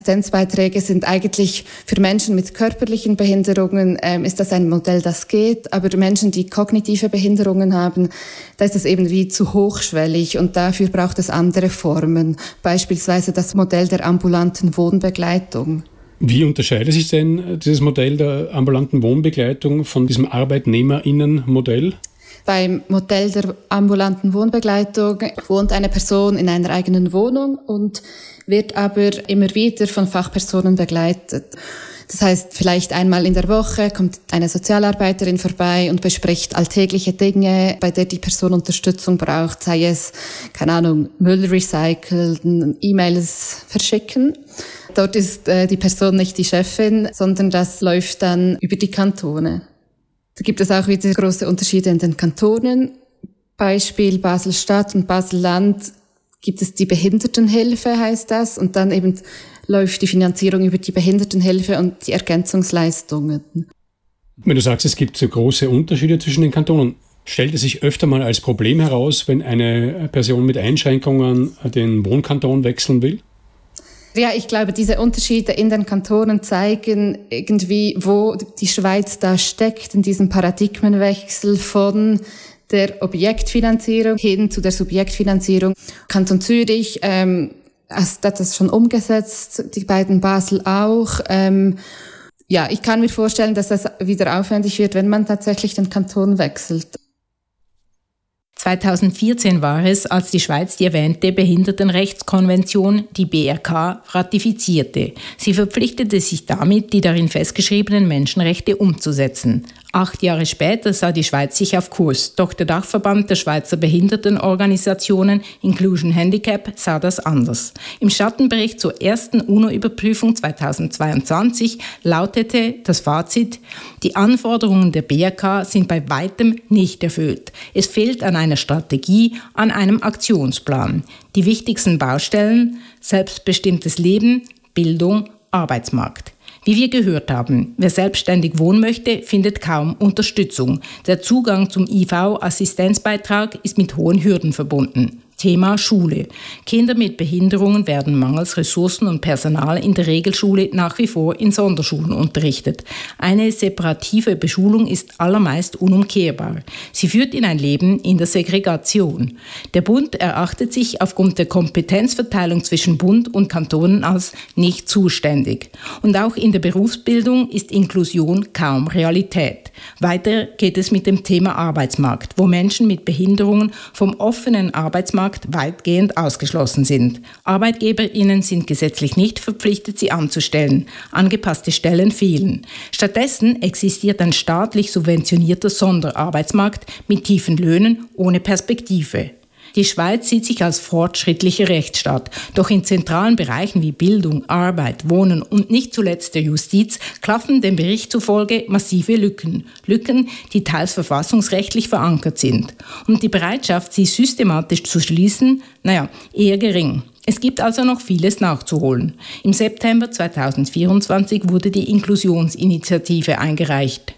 Assistenzbeiträge sind eigentlich für Menschen mit körperlichen Behinderungen, ist das ein Modell, das geht. Aber Menschen, die kognitive Behinderungen haben, da ist es eben wie zu hochschwellig und dafür braucht es andere Formen. Beispielsweise das Modell der ambulanten Wohnbegleitung. Wie unterscheidet sich denn dieses Modell der ambulanten Wohnbegleitung von diesem ArbeitnehmerInnen-Modell? Beim Modell der ambulanten Wohnbegleitung wohnt eine Person in einer eigenen Wohnung und wird aber immer wieder von Fachpersonen begleitet. Das heißt, vielleicht einmal in der Woche kommt eine Sozialarbeiterin vorbei und bespricht alltägliche Dinge, bei der die Person Unterstützung braucht, sei es, keine Ahnung, Müll recyceln, E-Mails verschicken. Dort ist die Person nicht die Chefin, sondern das läuft dann über die Kantone. Da gibt es auch wieder große Unterschiede in den Kantonen. Beispiel Basel-Stadt und Basel-Land gibt es die Behindertenhilfe, heißt das. Und dann eben läuft die Finanzierung über die Behindertenhilfe und die Ergänzungsleistungen. Wenn du sagst, es gibt so große Unterschiede zwischen den Kantonen, stellt es sich öfter mal als Problem heraus, wenn eine Person mit Einschränkungen den Wohnkanton wechseln will? Ja, ich glaube, diese Unterschiede in den Kantonen zeigen irgendwie, wo die Schweiz da steckt, in diesem Paradigmenwechsel von der Objektfinanzierung hin zu der Subjektfinanzierung. Kanton Zürich hat das schon umgesetzt, die beiden Basel auch. Ja, ich kann mir vorstellen, dass das wieder aufwendig wird, wenn man tatsächlich den Kanton wechselt. 2014 war es, als die Schweiz die erwähnte Behindertenrechtskonvention, die BRK, ratifizierte. Sie verpflichtete sich damit, die darin festgeschriebenen Menschenrechte umzusetzen. 8 Jahre später sah die Schweiz sich auf Kurs, doch der Dachverband der Schweizer Behindertenorganisationen Inclusion Handicap sah das anders. Im Schattenbericht zur ersten UNO-Überprüfung 2022 lautete das Fazit: Die Anforderungen der BRK sind bei weitem nicht erfüllt. Es fehlt an einer Strategie, an einem Aktionsplan. Die wichtigsten Baustellen: selbstbestimmtes Leben, Bildung, Arbeitsmarkt. Wie wir gehört haben, wer selbstständig wohnen möchte, findet kaum Unterstützung. Der Zugang zum IV-Assistenzbeitrag ist mit hohen Hürden verbunden. Thema Schule. Kinder mit Behinderungen werden mangels Ressourcen und Personal in der Regelschule nach wie vor in Sonderschulen unterrichtet. Eine separative Beschulung ist allermeist unumkehrbar. Sie führt in ein Leben in der Segregation. Der Bund erachtet sich aufgrund der Kompetenzverteilung zwischen Bund und Kantonen als nicht zuständig. Und auch in der Berufsbildung ist Inklusion kaum Realität. Weiter geht es mit dem Thema Arbeitsmarkt, wo Menschen mit Behinderungen vom offenen Arbeitsmarkt weitgehend ausgeschlossen sind. ArbeitgeberInnen sind gesetzlich nicht verpflichtet, sie anzustellen. Angepasste Stellen fehlen. Stattdessen existiert ein staatlich subventionierter Sonderarbeitsmarkt mit tiefen Löhnen ohne Perspektive. Die Schweiz sieht sich als fortschrittlicher Rechtsstaat, doch in zentralen Bereichen wie Bildung, Arbeit, Wohnen und nicht zuletzt der Justiz klaffen dem Bericht zufolge massive Lücken. Lücken, die teils verfassungsrechtlich verankert sind. Und die Bereitschaft, sie systematisch zu schließen, eher gering. Es gibt also noch vieles nachzuholen. Im September 2024 wurde die Inklusionsinitiative eingereicht.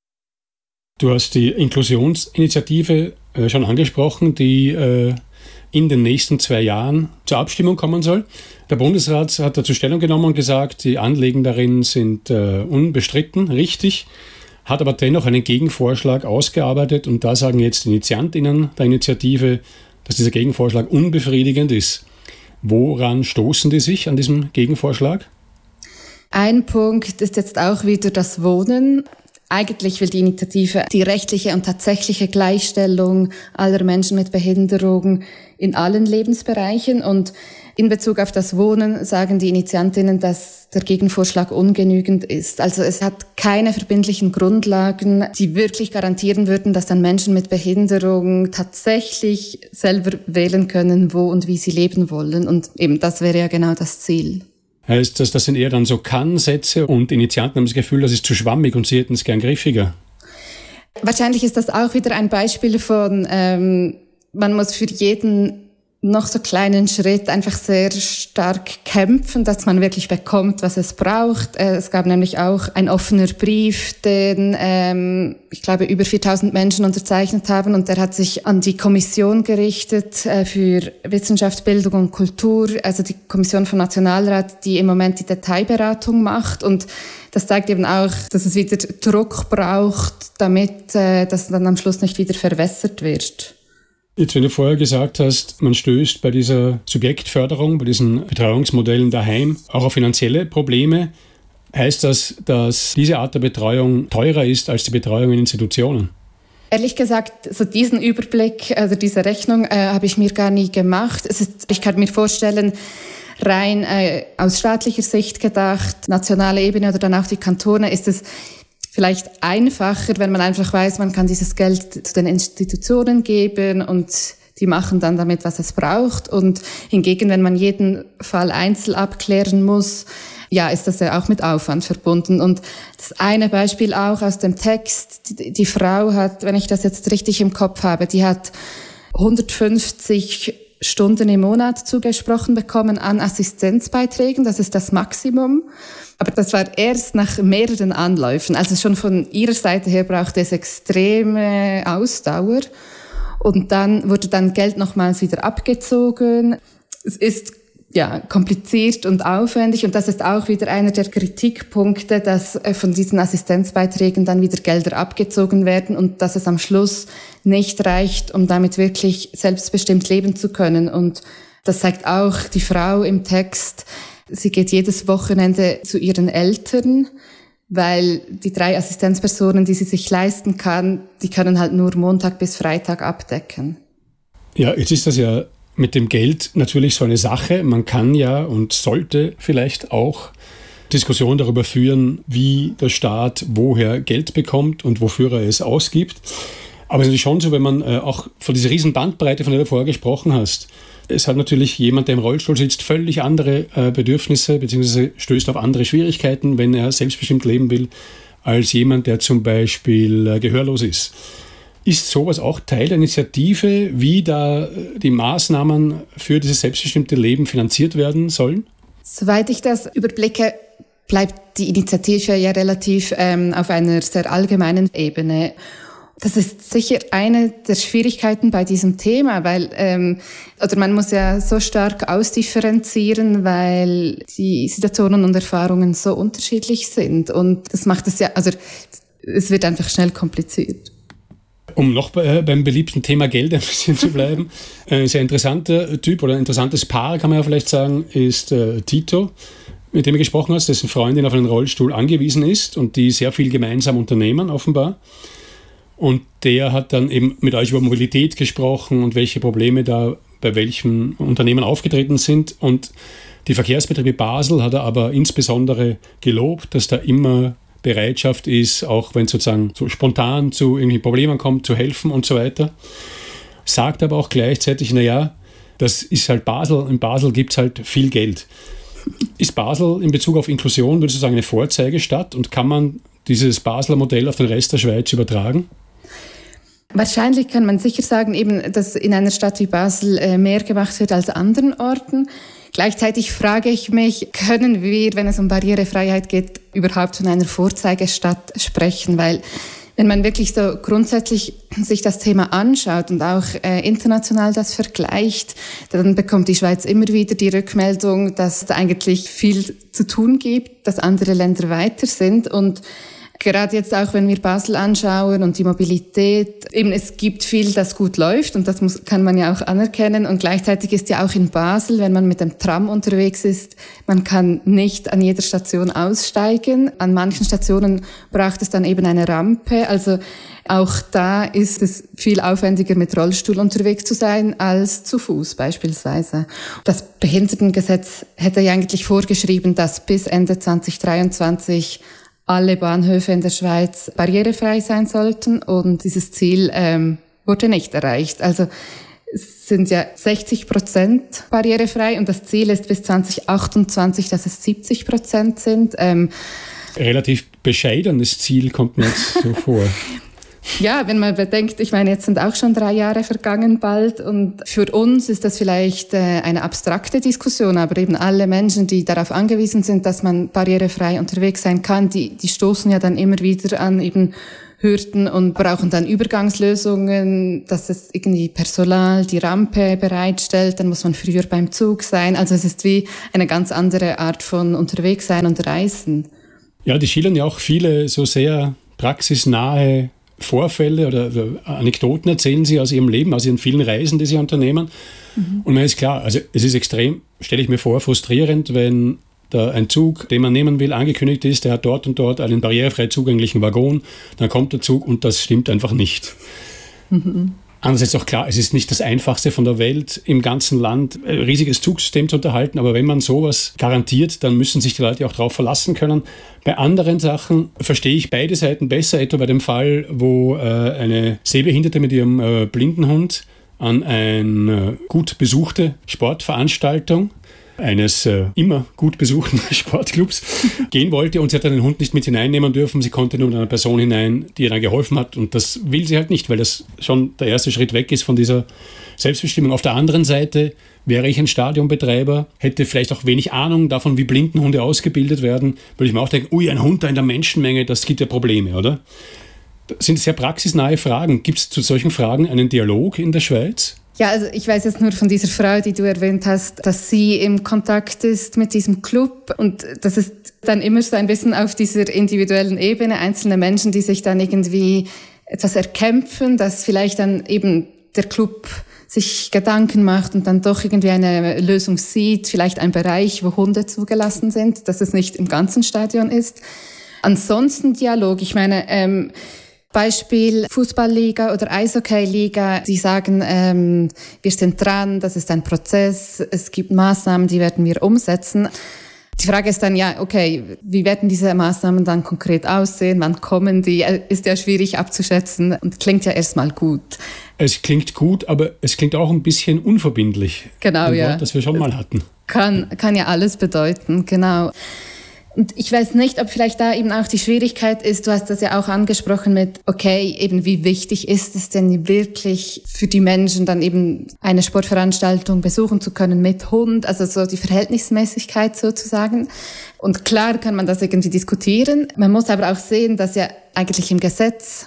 Du hast die Inklusionsinitiative schon angesprochen, die in den nächsten 2 Jahren zur Abstimmung kommen soll. Der Bundesrat hat dazu Stellung genommen und gesagt, die Anliegen darin sind unbestritten, richtig, hat aber dennoch einen Gegenvorschlag ausgearbeitet und da sagen jetzt die InitiantInnen der Initiative, dass dieser Gegenvorschlag unbefriedigend ist. Woran stoßen die sich an diesem Gegenvorschlag? Ein Punkt ist jetzt auch wieder das Wohnen. Eigentlich will die Initiative die rechtliche und tatsächliche Gleichstellung aller Menschen mit Behinderung in allen Lebensbereichen. Und in Bezug auf das Wohnen sagen die Initiantinnen, dass der Gegenvorschlag ungenügend ist. Also es hat keine verbindlichen Grundlagen, die wirklich garantieren würden, dass dann Menschen mit Behinderung tatsächlich selber wählen können, wo und wie sie leben wollen. Und eben das wäre ja genau das Ziel. Heißt das sind eher dann so Kann-Sätze und Initianten haben das Gefühl, das ist zu schwammig und sie hätten es gern griffiger? Wahrscheinlich ist das auch wieder ein Beispiel von, man muss für jeden noch so kleinen Schritt einfach sehr stark kämpfen, dass man wirklich bekommt, was es braucht. Es gab nämlich auch einen offenen Brief, den, ich glaube, über 4.000 Menschen unterzeichnet haben, und der hat sich an die Kommission gerichtet für Wissenschaft, Bildung und Kultur, also die Kommission vom Nationalrat, die im Moment die Detailberatung macht, und das zeigt eben auch, dass es wieder Druck braucht, damit das dann am Schluss nicht wieder verwässert wird. Jetzt, wenn du vorher gesagt hast, man stößt bei dieser Subjektförderung, bei diesen Betreuungsmodellen daheim auch auf finanzielle Probleme, heißt das, dass diese Art der Betreuung teurer ist als die Betreuung in Institutionen? Ehrlich gesagt, so diesen Überblick, also diese Rechnung habe ich mir gar nie gemacht. Ich kann mir vorstellen, rein aus staatlicher Sicht gedacht, nationale Ebene oder dann auch die Kantone, ist es vielleicht einfacher, wenn man einfach weiß, man kann dieses Geld zu den Institutionen geben und die machen dann damit, was es braucht. Und hingegen, wenn man jeden Fall einzeln abklären muss, ja, ist das ja auch mit Aufwand verbunden. Und das eine Beispiel auch aus dem Text, die Frau hat, wenn ich das jetzt richtig im Kopf habe, die hat 150 Stunden im Monat zugesprochen bekommen an Assistenzbeiträgen. Das ist das Maximum. Aber das war erst nach mehreren Anläufen. Also schon von ihrer Seite her brauchte es extreme Ausdauer. Und dann wurde dann Geld nochmals wieder abgezogen. Es ist ja kompliziert und aufwendig. Und das ist auch wieder einer der Kritikpunkte, dass von diesen Assistenzbeiträgen dann wieder Gelder abgezogen werden und dass es am Schluss nicht reicht, um damit wirklich selbstbestimmt leben zu können. Und das zeigt auch die Frau im Text. Sie geht jedes Wochenende zu ihren Eltern, weil die 3 Assistenzpersonen, die sie sich leisten kann, die können halt nur Montag bis Freitag abdecken. Ja, jetzt ist das ja mit dem Geld natürlich so eine Sache. Man kann ja und sollte vielleicht auch Diskussionen darüber führen, wie der Staat woher Geld bekommt und wofür er es ausgibt. Aber es ist schon so, wenn man auch von dieser riesen Bandbreite, von der du vorher gesprochen hast, es hat natürlich jemand, der im Rollstuhl sitzt, völlig andere Bedürfnisse bzw. stößt auf andere Schwierigkeiten, wenn er selbstbestimmt leben will, als jemand, der zum Beispiel gehörlos ist. Ist sowas auch Teil der Initiative, wie da die Maßnahmen für dieses selbstbestimmte Leben finanziert werden sollen? Soweit ich das überblicke, bleibt die Initiative ja relativ auf einer sehr allgemeinen Ebene. Das ist sicher eine der Schwierigkeiten bei diesem Thema, weil oder man muss ja so stark ausdifferenzieren, weil die Situationen und Erfahrungen so unterschiedlich sind. Und das macht es ja, also es wird einfach schnell kompliziert. Um noch beim beliebten Thema Geld ein bisschen zu bleiben, ein sehr interessanter Typ oder ein interessantes Paar, kann man ja vielleicht sagen, ist Tito, mit dem du gesprochen hast, dessen Freundin auf einen Rollstuhl angewiesen ist und die sehr viel gemeinsam unternehmen, offenbar. Und der hat dann eben mit euch über Mobilität gesprochen und welche Probleme da bei welchem Unternehmen aufgetreten sind. Und die Verkehrsbetriebe Basel hat er aber insbesondere gelobt, dass da immer Bereitschaft ist, auch wenn es sozusagen so spontan zu irgendwie Problemen kommt, zu helfen und so weiter. Sagt aber auch gleichzeitig, naja, das ist halt Basel, in Basel gibt es halt viel Geld. Ist Basel in Bezug auf Inklusion, würdest du sagen, eine Vorzeigestadt und kann man dieses Basler Modell auf den Rest der Schweiz übertragen? Wahrscheinlich kann man sicher sagen, eben, dass in einer Stadt wie Basel mehr gemacht wird als an anderen Orten. Gleichzeitig frage ich mich, können wir, wenn es um Barrierefreiheit geht, überhaupt von einer Vorzeigestadt sprechen? Weil wenn man wirklich so grundsätzlich sich das Thema anschaut und auch international das vergleicht, dann bekommt die Schweiz immer wieder die Rückmeldung, dass es eigentlich viel zu tun gibt, dass andere Länder weiter sind. Und gerade jetzt auch, wenn wir Basel anschauen und die Mobilität, eben es gibt viel, das gut läuft und das kann man ja auch anerkennen. Und gleichzeitig ist ja auch in Basel, wenn man mit dem Tram unterwegs ist, man kann nicht an jeder Station aussteigen. An manchen Stationen braucht es dann eben eine Rampe. Also auch da ist es viel aufwendiger, mit Rollstuhl unterwegs zu sein, als zu Fuß beispielsweise. Das Behindertengesetz hätte ja eigentlich vorgeschrieben, dass bis Ende 2023 alle Bahnhöfe in der Schweiz barrierefrei sein sollten und dieses Ziel wurde nicht erreicht. Also es sind ja 60% barrierefrei und das Ziel ist bis 2028, dass es 70% sind. Relativ bescheidenes Ziel kommt mir jetzt so vor. Ja, wenn man bedenkt, ich meine, jetzt sind auch schon 3 Jahre vergangen bald und für uns ist das vielleicht eine abstrakte Diskussion, aber eben alle Menschen, die darauf angewiesen sind, dass man barrierefrei unterwegs sein kann, die stoßen ja dann immer wieder an eben Hürden und brauchen dann Übergangslösungen, dass es irgendwie Personal die Rampe bereitstellt, dann muss man früher beim Zug sein. Also es ist wie eine ganz andere Art von unterwegs sein und reisen. Ja, die schildern ja auch viele so sehr praxisnahe Vorfälle oder Anekdoten erzählen sie aus ihrem Leben, aus ihren vielen Reisen, die sie unternehmen. Und mir ist klar, also es ist extrem, stelle ich mir vor, frustrierend, wenn da ein Zug, den man nehmen will, angekündigt ist, der hat dort und dort einen barrierefrei zugänglichen Waggon, dann kommt der Zug und das stimmt einfach nicht. Andererseits auch klar, es ist nicht das Einfachste von der Welt, im ganzen Land ein riesiges Zugsystem zu unterhalten, aber wenn man sowas garantiert, dann müssen sich die Leute auch darauf verlassen können. Bei anderen Sachen verstehe ich beide Seiten besser, etwa bei dem Fall, wo eine Sehbehinderte mit ihrem Blindenhund an eine gut besuchte Sportveranstaltung eines immer gut besuchten Sportclubs gehen wollte und sie hat dann den Hund nicht mit hineinnehmen dürfen. Sie konnte nur mit einer Person hinein, die ihr dann geholfen hat und das will sie halt nicht, weil das schon der erste Schritt weg ist von dieser Selbstbestimmung. Auf der anderen Seite wäre ich ein Stadionbetreiber, hätte vielleicht auch wenig Ahnung davon, wie Blindenhunde ausgebildet werden, würde ich mir auch denken, ein Hund da in der Menschenmenge, das gibt ja Probleme, oder? Das sind sehr praxisnahe Fragen. Gibt es zu solchen Fragen einen Dialog in der Schweiz? Ja, also ich weiß jetzt nur von dieser Frau, die du erwähnt hast, dass sie im Kontakt ist mit diesem Club und das ist dann immer so ein bisschen auf dieser individuellen Ebene, einzelne Menschen, die sich dann irgendwie etwas erkämpfen, dass vielleicht dann eben der Club sich Gedanken macht und dann doch irgendwie eine Lösung sieht, vielleicht ein Bereich, wo Hunde zugelassen sind, dass es nicht im ganzen Stadion ist. Ansonsten Dialog, ich meine, Beispiel Fußballliga oder Eishockeyliga, die sagen, wir sind dran, das ist ein Prozess, es gibt Maßnahmen, die werden wir umsetzen. Die Frage ist dann, ja, okay, wie werden diese Maßnahmen dann konkret aussehen, wann kommen die, ist ja schwierig abzuschätzen und klingt ja erstmal gut. Es klingt gut, aber es klingt auch ein bisschen unverbindlich. Genau, ja. Wort, das wir schon mal hatten. Kann ja alles bedeuten, genau. Und ich weiß nicht, ob vielleicht da eben auch die Schwierigkeit ist, du hast das ja auch angesprochen mit, okay, eben wie wichtig ist es denn wirklich für die Menschen dann eben eine Sportveranstaltung besuchen zu können mit Hund, also so die Verhältnismäßigkeit sozusagen. Und klar kann man das irgendwie diskutieren. Man muss aber auch sehen, dass ja eigentlich im Gesetz,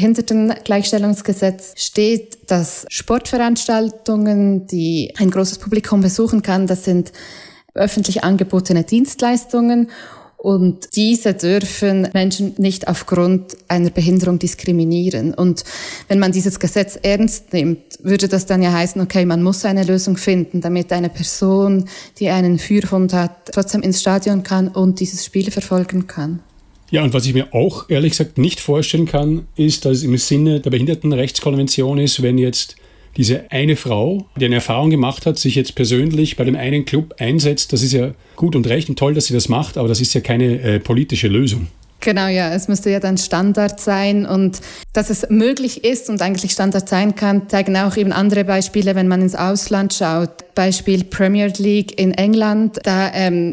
Behindertengleichstellungsgesetz steht, dass Sportveranstaltungen, die ein großes Publikum besuchen kann, das sind öffentlich angebotene Dienstleistungen und diese dürfen Menschen nicht aufgrund einer Behinderung diskriminieren. Und wenn man dieses Gesetz ernst nimmt, würde das dann ja heißen, okay, man muss eine Lösung finden, damit eine Person, die einen Führhund hat, trotzdem ins Stadion kann und dieses Spiel verfolgen kann. Ja, und was ich mir auch ehrlich gesagt nicht vorstellen kann, ist, dass es im Sinne der Behindertenrechtskonvention ist, wenn jetzt diese eine Frau, die eine Erfahrung gemacht hat, sich jetzt persönlich bei dem einen Club einsetzt, das ist ja gut und recht und toll, dass sie das macht, aber das ist ja keine politische Lösung. Genau, ja, es müsste ja dann Standard sein und dass es möglich ist und eigentlich Standard sein kann, zeigen auch eben andere Beispiele, wenn man ins Ausland schaut. Beispiel Premier League in England, da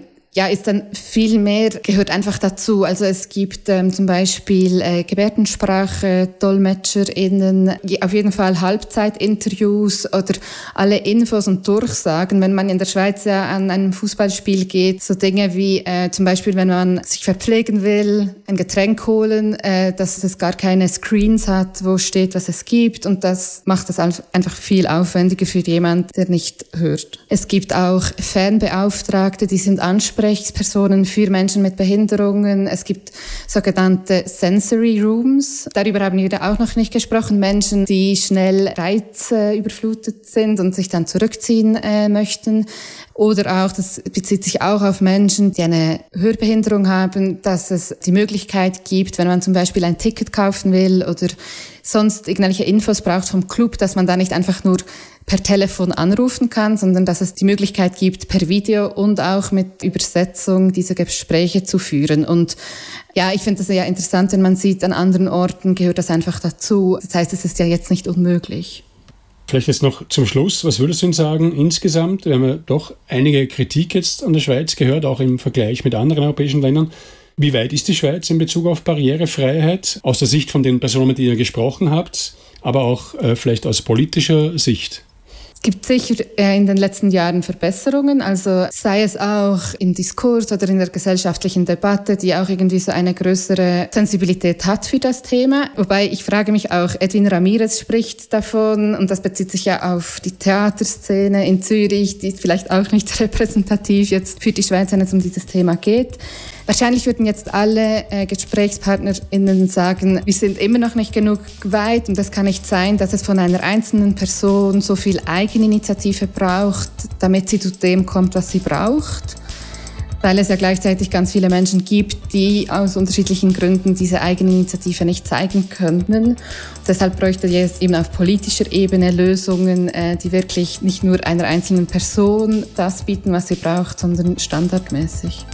ist dann viel mehr, gehört einfach dazu. Also es gibt zum Beispiel Gebärdensprache, DolmetscherInnen, auf jeden Fall Halbzeitinterviews oder alle Infos und Durchsagen. Wenn man in der Schweiz ja an einem Fußballspiel geht, so Dinge wie zum Beispiel, wenn man sich verpflegen will, ein Getränk holen, dass es gar keine Screens hat, wo steht, was es gibt und das macht es einfach viel aufwendiger für jemanden, der nicht hört. Es gibt auch Fanbeauftragte, die sind Ansprechpersonen für Menschen mit Behinderungen. Es gibt sogenannte Sensory Rooms. Darüber haben wir da auch noch nicht gesprochen. Menschen, die schnell reizüberflutet sind und sich dann zurückziehen möchten. Oder auch, das bezieht sich auch auf Menschen, die eine Hörbehinderung haben, dass es die Möglichkeit gibt, wenn man zum Beispiel ein Ticket kaufen will oder sonst irgendwelche Infos braucht vom Club, dass man da nicht einfach nur per Telefon anrufen kann, sondern dass es die Möglichkeit gibt, per Video und auch mit Übersetzung diese Gespräche zu führen. Und ja, ich finde das ja interessant, wenn man sieht, an anderen Orten gehört das einfach dazu. Das heißt, es ist ja jetzt nicht unmöglich. Vielleicht jetzt noch zum Schluss, was würdest du denn sagen insgesamt? Wir haben ja doch einige Kritik jetzt an der Schweiz gehört, auch im Vergleich mit anderen europäischen Ländern. Wie weit ist die Schweiz in Bezug auf Barrierefreiheit? Aus der Sicht von den Personen, mit denen ihr gesprochen habt, aber auch vielleicht aus politischer Sicht? Es gibt sicher in den letzten Jahren Verbesserungen, also sei es auch im Diskurs oder in der gesellschaftlichen Debatte, die auch irgendwie so eine größere Sensibilität hat für das Thema. Wobei ich frage mich auch, Edwin Ramirez spricht davon und das bezieht sich ja auf die Theaterszene in Zürich, die ist vielleicht auch nicht repräsentativ jetzt für die Schweiz, wenn es um dieses Thema geht. Wahrscheinlich würden jetzt alle GesprächspartnerInnen sagen, wir sind immer noch nicht genug weit und es kann nicht sein, dass es von einer einzelnen Person so viel Eigeninitiative braucht, damit sie zu dem kommt, was sie braucht. Weil es ja gleichzeitig ganz viele Menschen gibt, die aus unterschiedlichen Gründen diese Eigeninitiative nicht zeigen können. Und deshalb bräuchte es eben auf politischer Ebene Lösungen, die wirklich nicht nur einer einzelnen Person das bieten, was sie braucht, sondern standardmäßig.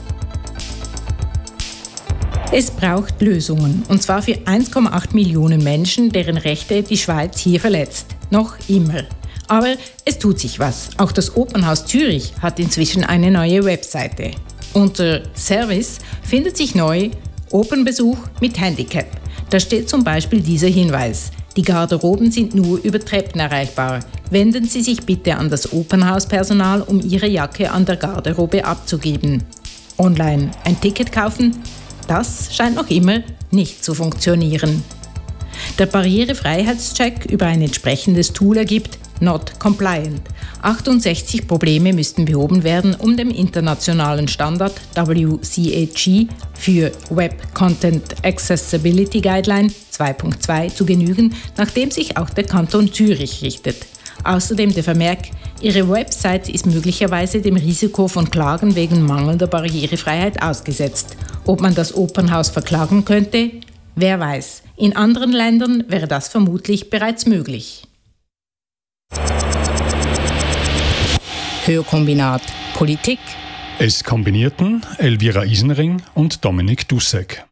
Es braucht Lösungen, und zwar für 1,8 Millionen Menschen, deren Rechte die Schweiz hier verletzt. Noch immer. Aber es tut sich was. Auch das Opernhaus Zürich hat inzwischen eine neue Webseite. Unter Service findet sich neu Opernbesuch mit Handicap. Da steht zum Beispiel dieser Hinweis: Die Garderoben sind nur über Treppen erreichbar. Wenden Sie sich bitte an das Opernhauspersonal, um Ihre Jacke an der Garderobe abzugeben. Online ein Ticket kaufen? Das scheint noch immer nicht zu funktionieren. Der Barrierefreiheitscheck über ein entsprechendes Tool ergibt Not Compliant. 68 Probleme müssten behoben werden, um dem internationalen Standard WCAG für Web Content Accessibility Guideline 2.2 zu genügen, nach dem sich auch der Kanton Zürich richtet. Außerdem der Vermerk: Ihre Website ist möglicherweise dem Risiko von Klagen wegen mangelnder Barrierefreiheit ausgesetzt. Ob man das Opernhaus verklagen könnte? Wer weiß. In anderen Ländern wäre das vermutlich bereits möglich. Hörkombinat Politik. Es kombinierten Elvira Isenring und Dominik Dussek.